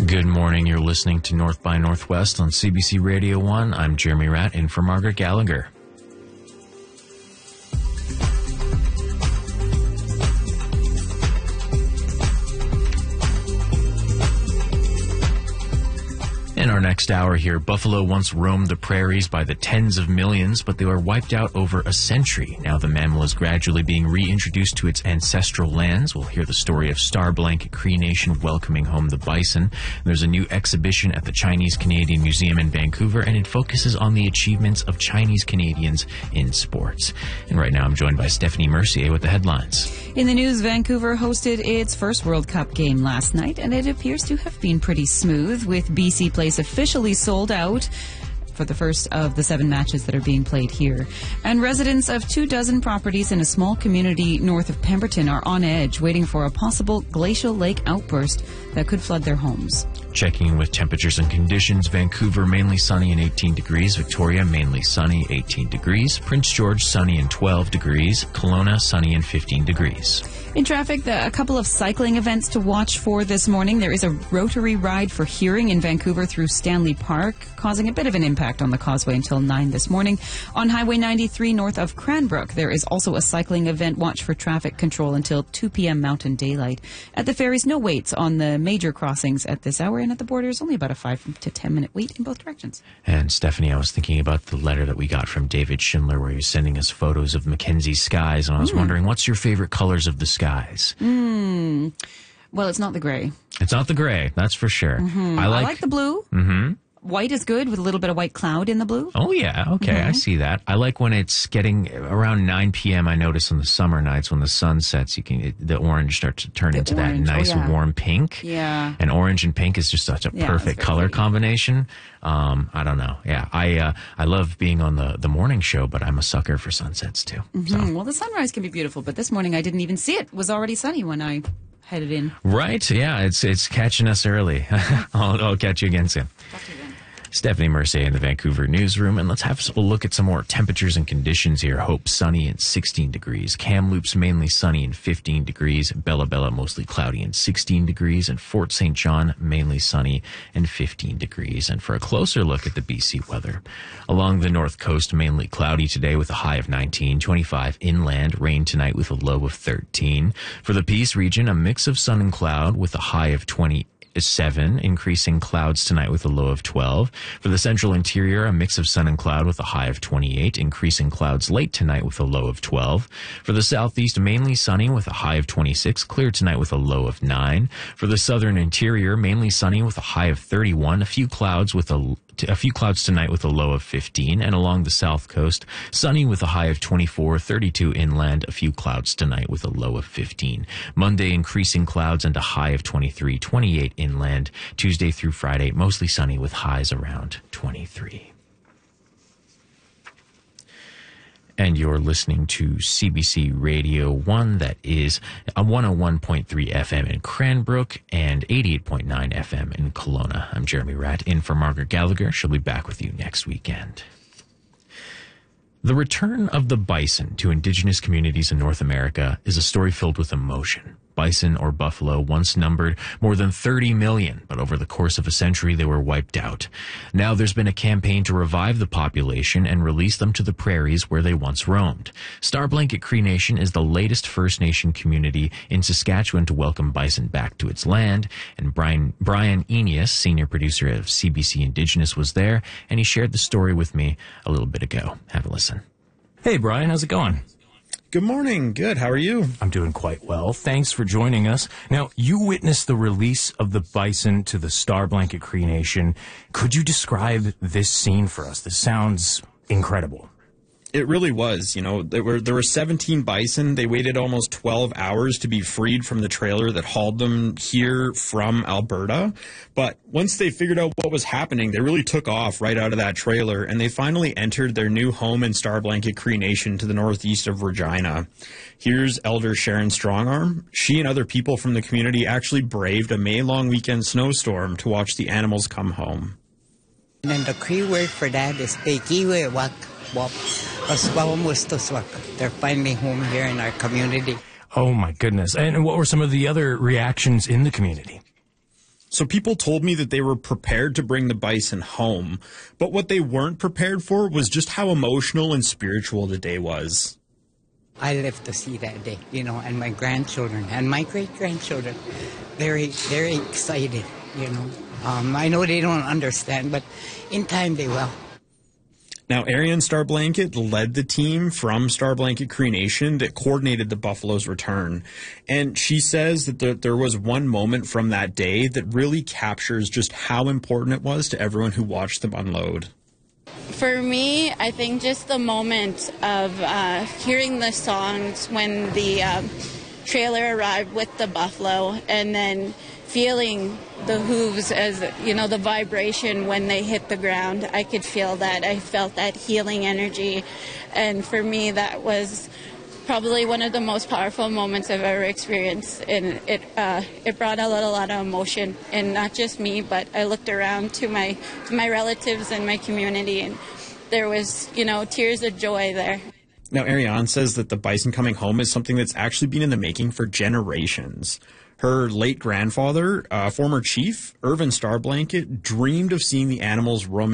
Good morning. You're listening to North by Northwest on CBC Radio 1. I'm Jeremy Ratt, in for Margaret Gallagher. In our next hour here, buffalo once roamed the prairies by the tens of millions, but they were wiped out over a century. Now the mammal is gradually being reintroduced to its ancestral lands. We'll hear the story of Star Blanket Cree Nation welcoming home the bison. There's a new exhibition at the Chinese Canadian Museum in Vancouver, and it focuses on the achievements of Chinese Canadians in sports. And right now I'm joined by Stephanie Mercier with the headlines. In the news, Vancouver hosted its first World Cup game last night, and it appears to have been pretty smooth, with BC Place officially sold out for the first of the 7 matches that are being played here. And residents of 24 properties in a small community north of Pemberton are on edge, waiting for a possible glacial lake outburst that could flood their homes. Checking in with temperatures and conditions, Vancouver mainly sunny and 18 degrees, Victoria mainly sunny, 18 degrees, Prince George sunny and 12 degrees, Kelowna sunny and 15 degrees. In traffic, a couple of cycling events to watch for this morning. There is a Rotary Ride for Hearing in Vancouver through Stanley Park, causing a bit of an impact on the causeway until 9 this morning. On Highway 93 north of Cranbrook, there is also a cycling event. Watch for traffic control until 2 p.m. Mountain Daylight. At the ferries, no waits on the major crossings at this hour, and at the borders, only about a 5 to 10 minute wait in both directions. And Stephanie, I was thinking about the letter that we got from David Schindler where he was sending us photos of Mackenzie's skies, and I was wondering, what's your favorite colors of the skies? Well, it's not the gray. It's not the gray, that's for sure. I like the blue. White is good with a little bit of white cloud in the blue. Oh, yeah. Okay, I see that. I like when it's getting around 9 p.m. I notice on the summer nights when the sun sets, the orange starts to turn into that nice warm pink. Yeah. And orange and pink is just such a perfect color combination. I don't know. Yeah, I love being on the morning show, but I'm a sucker for sunsets too. So. Well, the sunrise can be beautiful, but this morning I didn't even see it. It was already sunny when I headed in. Right. Yeah, it's catching us early. I'll catch you again soon. Talk to you then. Stephanie Mercier in the Vancouver newsroom, and let's have a look at some more temperatures and conditions here. Hope sunny and 16 degrees. Kamloops mainly sunny and 15 degrees. Bella Bella mostly cloudy and 16 degrees. And Fort St. John mainly sunny and 15 degrees. And for a closer look at the BC weather, along the north coast mainly cloudy today with a high of 19, 25 inland, rain tonight with a low of 13. For the Peace region, a mix of sun and cloud with a high of 27, increasing clouds tonight with a low of 12. For the central interior, a mix of sun and cloud with a high of 28, increasing clouds late tonight with a low of 12. For the southeast, mainly sunny with a high of 26, clear tonight with a low of 9. For the southern interior, mainly sunny with a high of 31, a few clouds tonight with a low of 15, and along the south coast, sunny with a high of 24, 32 inland, a few clouds tonight with a low of 15. Monday, increasing clouds and a high of 23, 28 inland. Tuesday through Friday, mostly sunny with highs around 23. And you're listening to CBC Radio 1, that is a 101.3 FM in Cranbrook and 88.9 FM in Kelowna. I'm Jeremy Ratt, in for Margaret Gallagher. She'll be back with you next weekend. The return of the bison to Indigenous communities in North America is a story filled with emotion. Bison, or buffalo, once numbered more than 30 million, but over the course of a century they were wiped out. Now there's been a campaign to revive the population and release them to the prairies where they once roamed. Star Blanket Cree Nation is the latest First Nation community in Saskatchewan to welcome bison back to its land, and Brian Enius, senior producer of CBC Indigenous, was there, and he shared the story with me a little bit ago. Have a listen. Hey Brian, how's it going? Good morning. Good. How are you? I'm doing quite well. Thanks for joining us. Now, you witnessed the release of the bison to the Star Blanket Cree Nation. Could you describe this scene for us? This sounds incredible. It really was. You know, there were 17 bison. They waited almost 12 hours to be freed from the trailer that hauled them here from Alberta. But once they figured out what was happening, they really took off right out of that trailer, and they finally entered their new home in Star Blanket Cree Nation to the northeast of Regina. Here's Elder Sharon Strongarm. She and other people from the community actually braved a May-long weekend snowstorm to watch the animals come home. And the Cree word for that is Tekiwe Wak Wop. They're finally home here in our community. Oh, my goodness. And what were some of the other reactions in the community? So people told me that they were prepared to bring the bison home, but what they weren't prepared for was just how emotional and spiritual the day was. I live to see that day, and my grandchildren and my great-grandchildren, very, very excited, I know they don't understand, but in time they will. Now, Ariane Star Blanket led the team from Star Blanket Cree Nation that coordinated the buffalo's return. And she says that there was one moment from that day that really captures just how important it was to everyone who watched them unload. For me, I think just the moment of hearing the songs when the trailer arrived with the buffalo, and then feeling the hooves as, the vibration when they hit the ground. I could feel that. I felt that healing energy. And for me, that was probably one of the most powerful moments I've ever experienced. And it brought a lot of emotion. And not just me, but I looked around to my relatives and my community, and there was, tears of joy there. Now, Ariane says that the bison coming home is something that's actually been in the making for generations. Her late grandfather, former chief, Irvin Starblanket, dreamed of seeing the animals roaming